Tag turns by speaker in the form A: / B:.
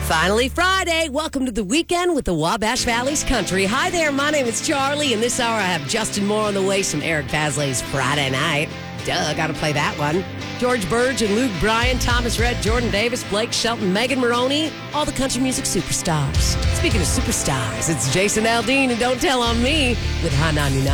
A: Finally Friday. Welcome to the weekend with the Wabash Valley's Country. Hi there, my name is Charlie, and this hour I have Justin Moore on the way, some Eric Pasley's Friday Night. Duh, gotta play that one. George Burge and Luke Bryan, Thomas Rhett, Jordan Davis, Blake Shelton, Megan Maroney, all the country music superstars. Speaking of superstars, it's Jason Aldean and Don't Tell on Me with High 99.